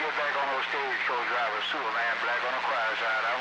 get back on those stagecoach drivers, Superman black on the choir side.